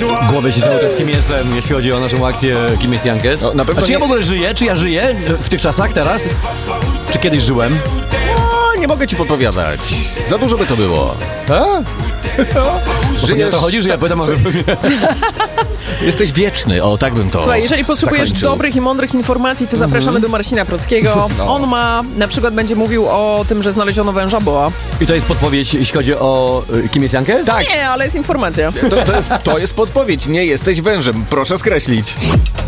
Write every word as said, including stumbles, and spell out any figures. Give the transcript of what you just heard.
Głowy się cały czas, kim jestem, jeśli chodzi o naszą akcję Kim jest Jankes. No, na pewno A czy nie... ja w ogóle żyję? Czy ja żyję w tych czasach teraz? Czy kiedyś żyłem? No, nie mogę ci podpowiadać. Za dużo by to było. Tak? Żyjesz... o to chodzi, że ja pytam... Jesteś wieczny, o tak bym to Słuchaj, jeżeli potrzebujesz zakończył. dobrych i mądrych informacji, to zapraszamy mm-hmm. do Marcina Prockiego. No. On ma, na przykład będzie mówił o tym, że znaleziono węża boa. I to jest podpowiedź, jeśli chodzi o y, Kim jest Jankes? Tak. Nie, ale jest informacja. To, to, jest, to jest podpowiedź. Nie jesteś wężem. Proszę skreślić.